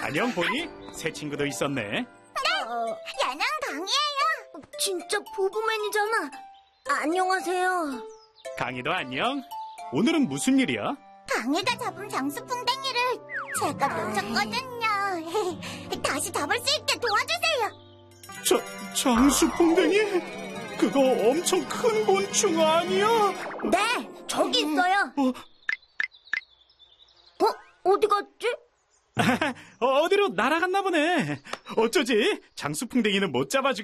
안녕, 보니? 새 친구도 있었네. 야낭 강이에요. 진짜 보브맨이잖아. 안녕하세요. 강희도 안녕. 오늘은 무슨 일이야? 강이가 잡은 장수풍뎅이를 제가 놓쳤거든요. 다시 잡을 수 있게 도와주세요. 장수풍뎅이? 그거 엄청 큰 곤충 아니야? 네, 저기 있어요. 어디 갔지? 어디로 날아갔나 보네. 어쩌지? 장수풍뎅이는 못 잡아주겠